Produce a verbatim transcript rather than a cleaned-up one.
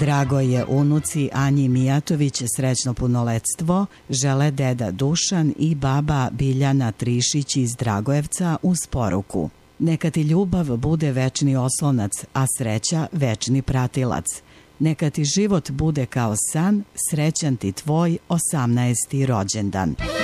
Drago je unuci Anji Mijatović srećno punoletstvo, žele deda Dušan i baba Biljana Trišić iz Dragojevca uz poruku: neka ti ljubav bude večni oslonac, a sreća večni pratilac. Neka ti život bude kao san, srećan ti tvoj osamnaesti rođendan.